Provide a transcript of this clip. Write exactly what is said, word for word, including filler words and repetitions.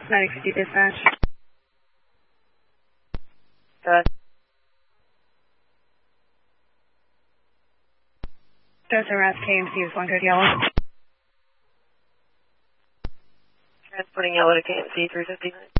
nine fifty dispatch. Good. Just arrest K M C is one good yellow. Transporting yellow to K M C three fifty-nine.